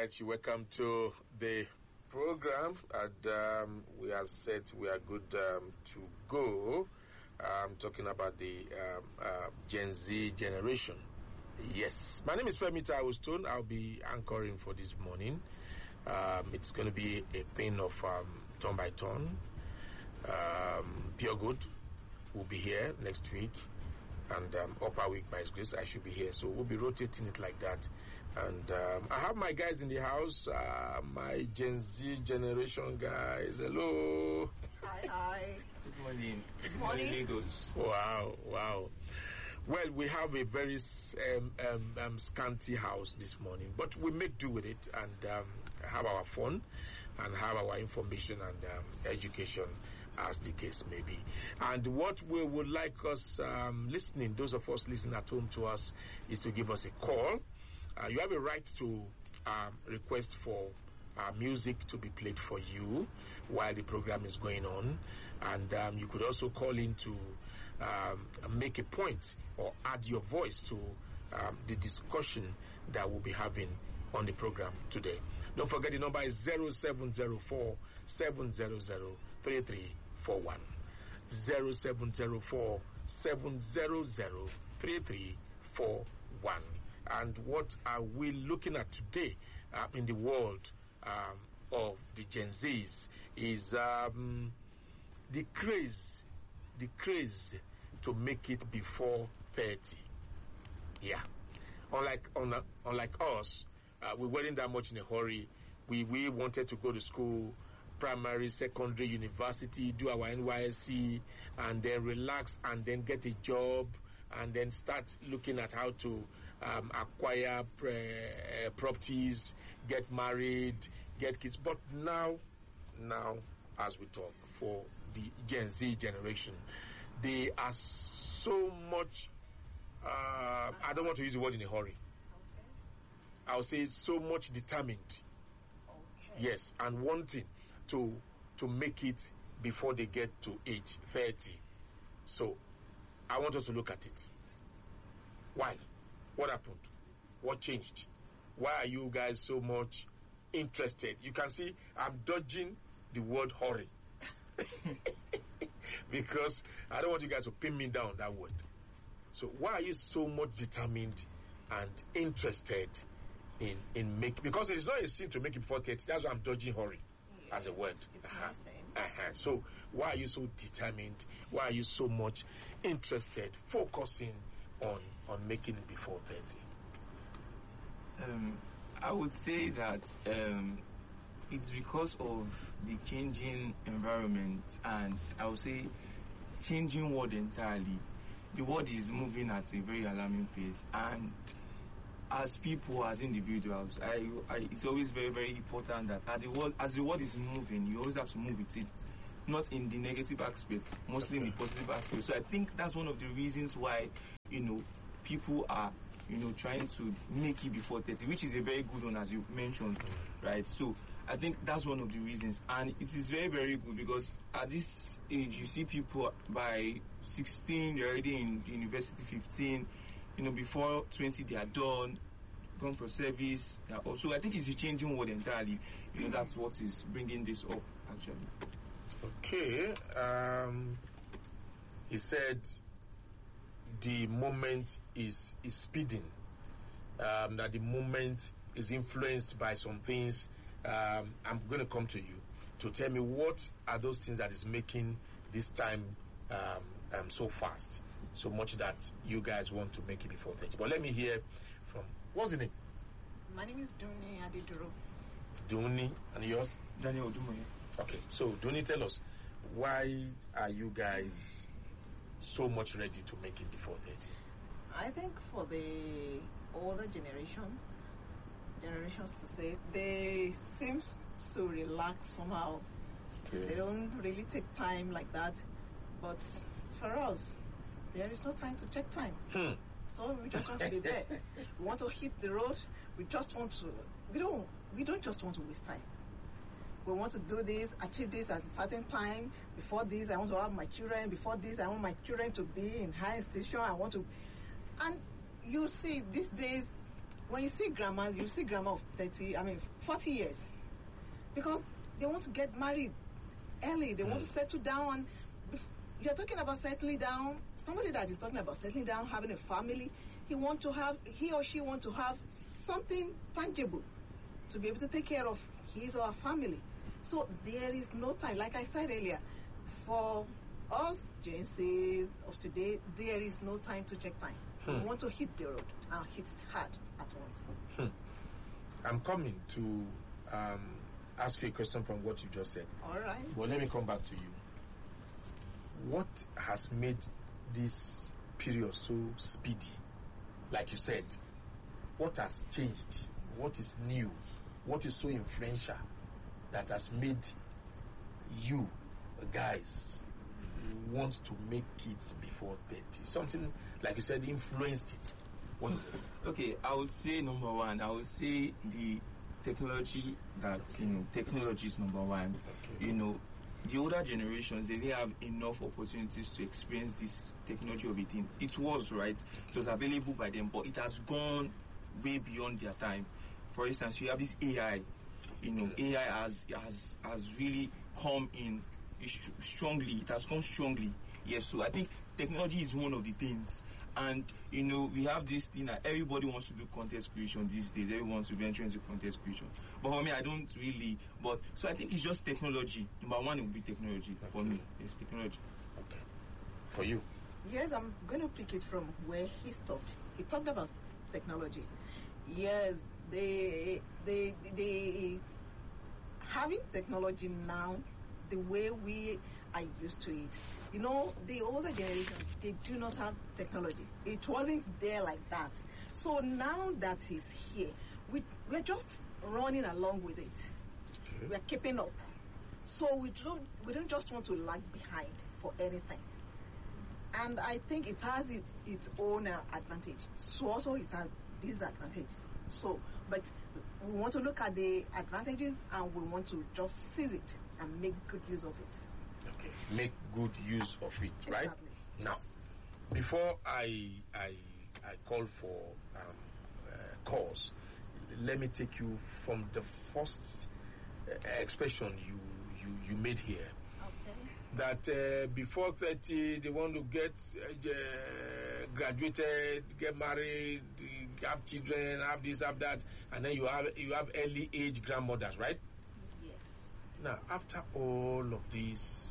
right, you welcome to the program, and we are set. We are good to go. I'm talking about the Gen Z generation. Yes, my name is Femi Taiwo. I'll be anchoring for this morning. It's going to be a thing of turn by turn. Pure Good will be here next week, and upper week by His grace I should be here. So we'll be rotating it like that. And I have my guys in the house, my Gen Z generation guys. Hello. Hi. Good morning. Good morning. Wow. Well, we have a very scanty house this morning, but we make do with it and have our fun and have our information and education, as the case may be. And what we would like us listening, those of us listening at home to us, is to give us a call. You have a right to request for music to be played for you while the program is going on, and you could also call in to make a point or add your voice to the discussion that we'll be having on the program today. Don't forget the number is 0704 700 3341. 0704 700 3341. And what are we looking at today in the world of the Gen Zs is the craze to make it before 30. Yeah. Unlike us, we weren't that much in a hurry. We wanted to go to school, primary, secondary, university, do our NYSC, and then relax and then get a job and then start looking at how to acquire properties, get married, get kids. But now, as we talk, for the Gen Z generation, they are so much, I don't want to use the word in a hurry. Okay. I'll say so much determined. Okay. Yes, and wanting to make it before they get to age 30. So, I want us to look at it. Why? What happened? What changed? Why are you guys so much interested? You can see I'm dodging the word hurry. Because I don't want you guys to pin me down that word. So why are you so much determined and interested in making? Because it is not a sin to make it 40. That's why I'm dodging hurry as a word. It's So why are you so determined? Why are you so much interested, focusing on making it before 30? I would say that it's because of the changing environment, and I would say changing world entirely. The world is moving at a very alarming pace, and as people, as individuals, it's always very, very important that as the world is moving, you always have to move with it, not in the negative aspect, mostly in the positive aspect. So I think that's one of the reasons why, people are, trying to make it before 30, which is a very good one, as you mentioned, right? So I think that's one of the reasons, and it is very, very good because at this age, you see people by 16, they're already in university, 15, before 20, they are gone for service. Also, I think it's a changing world entirely. That's what is bringing this up, actually. Okay. He said the moment is speeding. That the moment is influenced by some things. I'm going to come to you to tell me what are those things that is making this time so fast, so much that you guys want to make it before 30. But let me hear from, what's the name? My name is Duni Adiduro. Duni, and yours? Daniel Odumoye. Okay, so Duni, tell us, why are you guys so much ready to make it before 30? I think for the older generations to say, they seem to relax somehow. Okay. They don't really take time like that. But for us, there is no time to check time. So we just want to be there. We want to hit the road. We just want to. We don't just want to waste time. We want to do this, achieve this at a certain time. Before this, I want to have my children. Before this, I want my children to be in high institution. I want to. And you see, these days, when you see grandmas, you see grandma of 40 years. Because they want to get married early. They want to settle down. You're talking about settling down. Somebody that is talking about settling down, having a family, he or she want to have something tangible to be able to take care of his or her family. So there is no time. Like I said earlier, for us Gen Zs of today, there is no time to check time. We want to hit the road and hit it hard at once. I'm coming to ask you a question from what you just said. All right. But let me come back to you. What has made this period so speedy? Like you said, what has changed? What is new? What is so influential that has made you guys want to make kids before 30? Something, like you said, influenced it. What is it? Okay, I would say number one, I would say the technology technology is number one. Okay. The older generations, they didn't have enough opportunities to experience this technology of a thing. It was, right? It was available by them, but it has gone way beyond their time. For instance, you have this AI. AI has really come in strongly. It has come strongly. Yes, so I think technology is one of the things. And, we have this thing that everybody wants to do content creation these days. Everyone wants to venture into content creation. But for me, I don't really. So I think it's just technology. Number one, it would be technology for me. It's technology. Okay. For you? Yes, I'm going to pick it from where he stopped. He talked about technology. Yes, they having technology now, the way we are used to it. The older generation, they do not have technology. It wasn't there like that. So now that it's here, we're just running along with it. Okay. We're keeping up. So we don't just want to lag behind for anything. And I think it has its own advantage. So also it has disadvantages. So, but we want to look at the advantages and we want to just seize it and make good use of it. Okay, make good use of it, right? Exactly. Now, before I call for calls, let me take you from the first expression you made here. Okay. That before 30, they want to get graduated, get married, have children, have this, have that, and then you have early age grandmothers, right? Yes. Now, after all of this,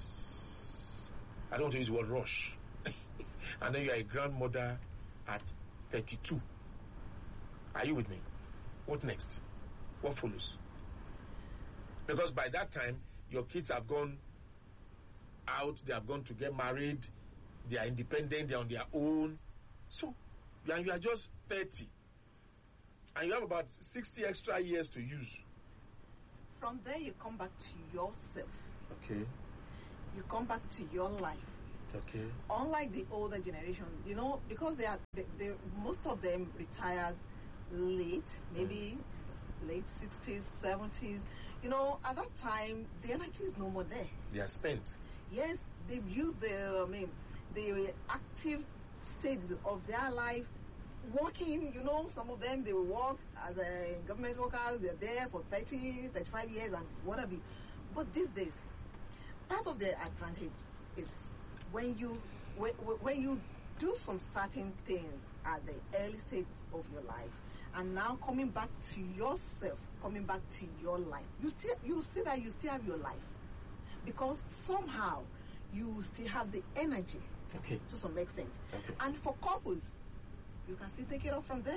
I don't want to use the word rush, and then you are a grandmother at 32. Are you with me? What next? What follows? Because by that time, your kids have gone out, they have gone to get married, they are independent, they are on their own. So, you are just 30. And you have about 60 extra years to use. From there, you come back to yourself. Okay. You come back to your life. Okay. Unlike the older generation, because they most of them retired late, maybe late 60s, 70s. At that time, the energy is no more there. They are spent. Yes, they've used the active stages of their life. Working, some of them, they will work as a government workers. They're there for 30, 35 years and whatever. But these days, part of their advantage is when you do some certain things at the early stage of your life, and now coming back to yourself, coming back to your life, you see that you still have your life, because somehow you still have the energy. Okay. To some extent. Okay. And for couples, you can still take it up from there.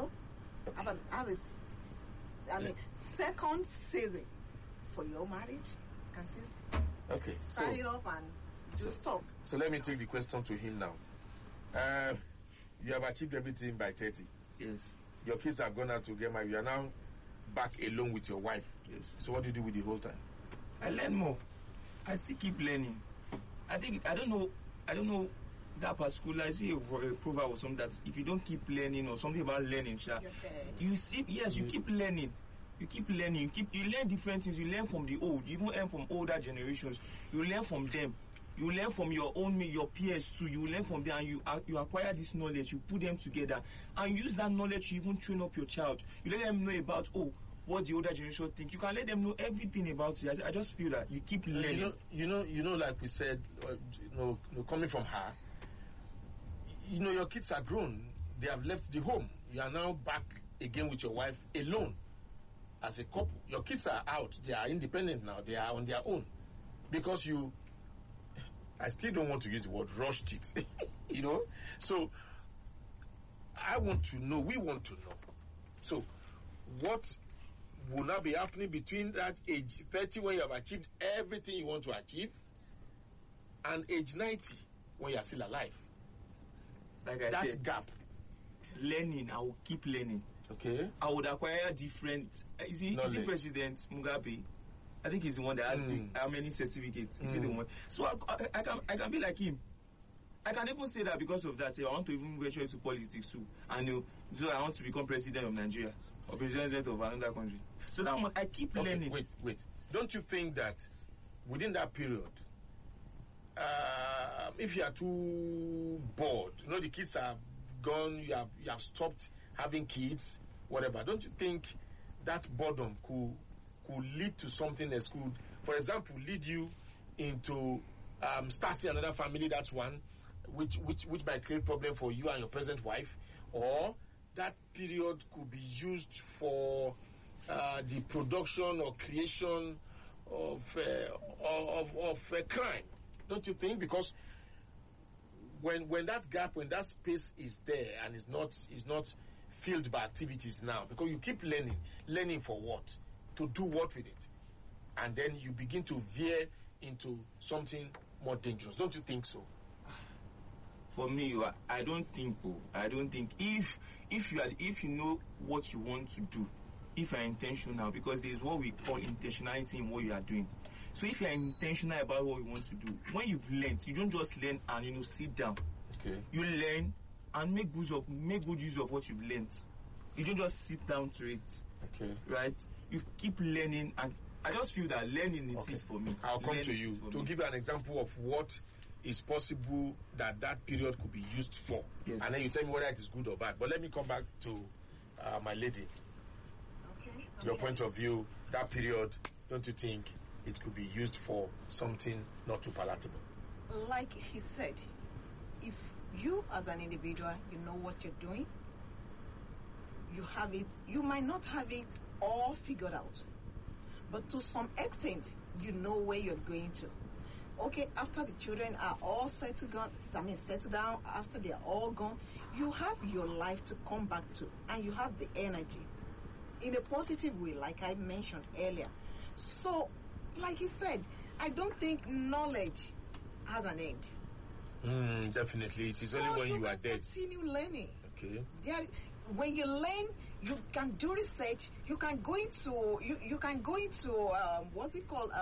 Second season for your marriage. You can still start it up and just talk. So let me take the question to him now. You have achieved everything by 30. Yes. Your kids have gone out to get married. You are now back alone with your wife. Yes. So what do you do with the whole time? I learn more. I still keep learning. I don't know that particular, I see a proverb or something that if you don't keep learning or something about learning, you keep learning. You keep learning. You learn different things. You learn from the old. You even learn from older generations. You learn from them. You learn from your peers too. You learn from them, and you acquire this knowledge. You put them together and use that knowledge to even train up your child. You let them know about what the older generation think. You can let them know everything about you. I just feel that you keep learning. You know, like we said, coming from her, your kids are grown. They have left the home. You are now back again with your wife alone as a couple. Your kids are out. They are independent now. They are on their own. Because I still don't want to use the word rushed it. So we want to know. So what will now be happening between that age 30 when you have achieved everything you want to achieve and age 90 when you are still alive? Like I said, gap. Learning, I will keep learning. Okay. I would acquire different. Is he President Mugabe? I think he's the one that has how many certificates. Is he the one? So I can be like him. I can even say that because of that. Say I want to even venture into politics too, and so I want to become president of Nigeria or president of another country. So that one, I keep learning. Wait. Don't you think that within that period, if you are too bored, the kids are gone, you have stopped having kids, whatever, don't you think that boredom could lead to something that could, for example, lead you into starting another family? That's one, which might create problem for you and your present wife, or that period could be used for the production or creation of crime, don't you think? Because when that gap, when that space is there and is not filled by activities now, because you keep learning for what? To do what with it? And then you begin to veer into something more dangerous. Don't you think so? For me, I don't think if you know what you want to do, if you're intentional, because there's what we call intentionality in what you are doing. So if you're intentional about what you want to do, when you've learned, you don't just learn and sit down. Okay. You learn and make good use of what you've learned. You don't just sit down to it. Okay. Right? You keep learning, and I just feel that learning is for me. I'll come to you to give you an example of what is possible that period could be used for. Yes. And then you tell me whether it is good or bad. But let me come back to my lady. Okay. Your point of view, that period, don't you think it could be used for something not too palatable? Like he said, if you as an individual, you know what you're doing, you have it, you might not have it all figured out, but to some extent, you know where you're going to. Okay, after the children are all settled down, after they are all gone, you have your life to come back to, and you have the energy in a positive way, like I mentioned earlier. So, like he said, I don't think knowledge has an end. Definitely. It is only when you are dead. Continue learning. Okay. When you learn, you can do research. You can go into what's it called?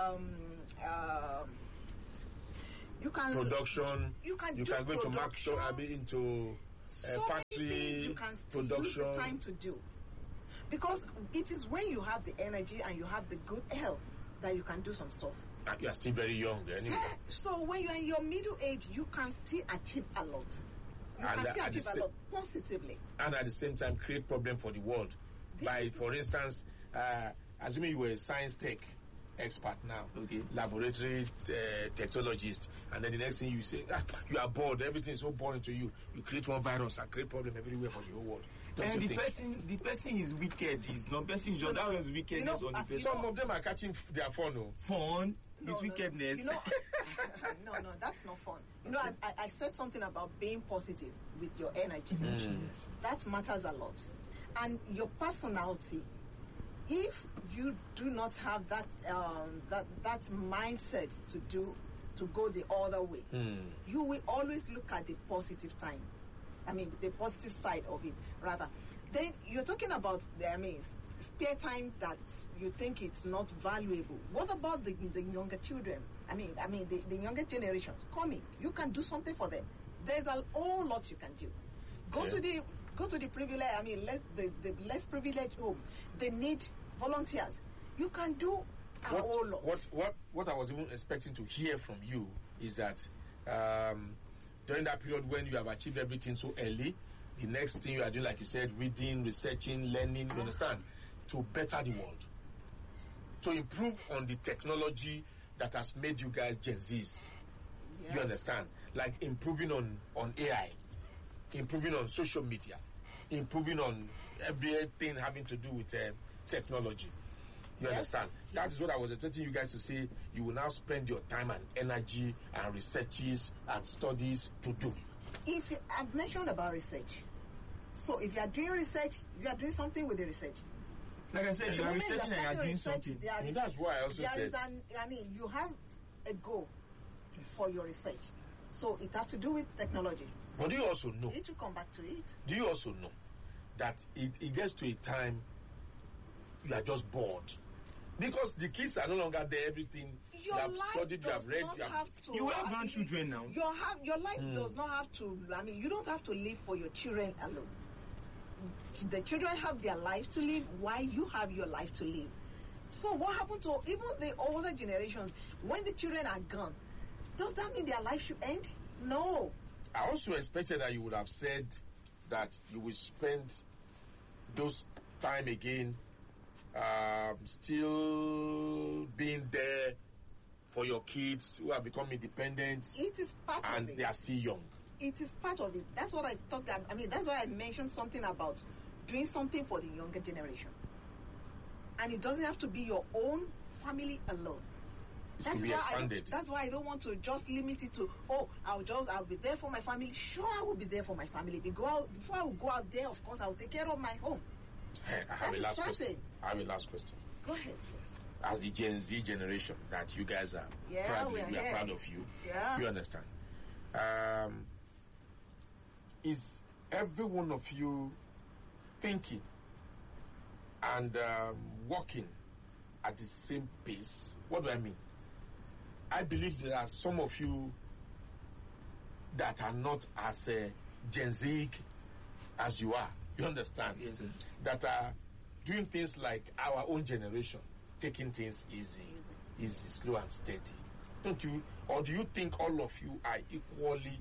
You can production. You can go into market, into factory you can production. Use the time to do, because it is when you have the energy and you have the good health that you can do some stuff. You are still very young, anyway. So when you are in your middle age, you can still achieve a lot. You can still achieve a lot positively. And at the same time, create problem for the world. By, for instance, assuming you were a science tech expert now, okay, laboratory technologist, and then the next thing you say, you are bored, everything is so boring to you. You create one virus and create problem everywhere for the whole world. And the person is wicked. He's not person. That was wickedness on the person. Some of them are catching their fun. Fun. It's wickedness. No, that's not fun. I said something about being positive with your energy. That matters a lot. And your personality, if you do not have that mindset to go the other way, you will always look at the positive time. The positive side of it, rather. Then you're talking about spare time that you think it's not valuable. What about the younger children? The younger generations coming. You can do something for them. There's a whole lot you can do. Go to the privileged. The less privileged home. They need volunteers. You can do a whole lot. What I was even expecting to hear from you is that during that period when you have achieved everything so early, the next thing you are doing, like you said, reading, researching, learning, you understand, to better the world, to improve on the technology that has made you guys Gen Zs. Yes. You understand? Like improving on AI, improving on social media, improving on everything having to do with technology. You understand? That is what I was expecting you guys to say. You will now spend your time and energy and researches and studies to do. If I've mentioned about research, so if you are doing research, you are doing something with the research. Like I said, you are researching and you are doing something. That's why I also said. You have a goal for your research, so it has to do with technology. But do you also know? It will come back to it. Do you also know that it gets to a time you are just bored? Because the kids are no longer there, everything you have studied, you have read, you have grandchildren now. Your life does not have to, you don't have to live for your children alone. The children have their life to live while you have your life to live. So what happened to even the older generations? When the children are gone, does that mean their life should end? No. I also expected that you would have said that you will spend those time again still being there for your kids who have become independent. It is part of it. And they are still young. It is part of it. That's what I thought. That's why I mentioned something about doing something for the younger generation. And it doesn't have to be your own family alone. That's why I don't want to just limit it to, I'll be there for my family. Sure, I will be there for my family. Before I will go out there, of course, I will take care of my home. I have a last question. Go ahead, please. As the Gen Z generation that you guys are, we are proud of you. Yeah. You understand? Is every one of you thinking and working at the same pace? What do I mean? I believe there are some of you that are not as Gen Z as you are. You understand? Yes, sir. That are doing things like our own generation, taking things easy, slow and steady. Don't you? Or do you think all of you are equally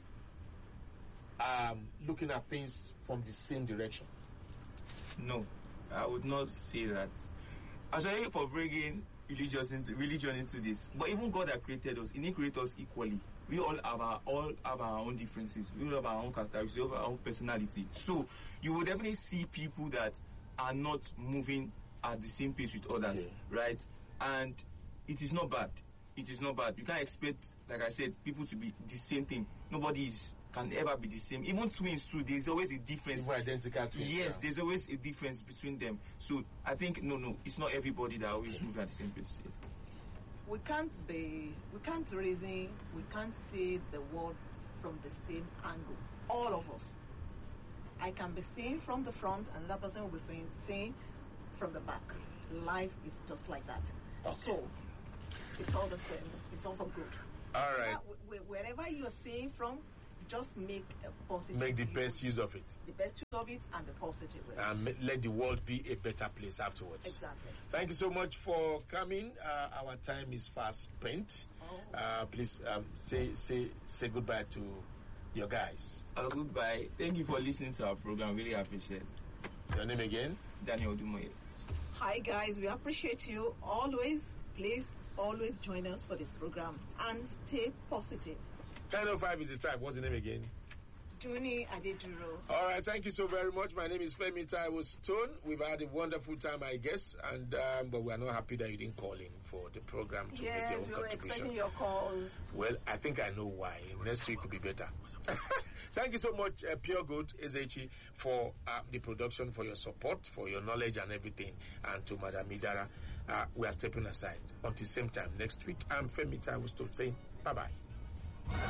looking at things from the same direction? No, I would not say that. I'm sorry for bringing religion into this, but even God that created us, He didn't create us equally. We all have our own differences. We all have our own characteristics. We have our own personality. So you will definitely see people that are not moving at the same pace with others, right? And it is not bad. It is not bad. You can't expect, like I said, people to be the same thing. Nobody can ever be the same. Even twins too, there's always a difference. Even identical twins. Yes, there's always a difference between them. So I think no, it's not everybody that always moves at the same pace. We can't reason, we can't see the world from the same angle. All of us. I can be seeing from the front, and that person will be seeing from the back. Life is just like that. Okay. So it's all the same. It's all for good. All right. Wherever you are seeing from, just make a positive. Make the best use of it. The best use of it and the positive with it. And let the world be a better place afterwards. Exactly. Thank you so much for coming. Our time is fast spent. Please say goodbye to your guys. Goodbye. Thank you for listening to our program. Really appreciate it. Your name again? Daniel Dumoye. Hi guys, we appreciate you always. Please always join us for this program and stay positive. 10:05 is the time. What's the name again? Juni Adeduro. All right, thank you so very much. My name is Femi Taiwo Stone. We've had a wonderful time, I guess, and but we are not happy that you didn't call in for the program to make your own Yes, we were contribution. expecting your calls. Well, I think I know why. Next week could be better. Thank you so much, Pure Gold Ezechi, for the production, for your support, for your knowledge and everything, and to Madam Idara. We are stepping aside. Until same time next week, I'm Femi Taiwo Stone saying bye-bye.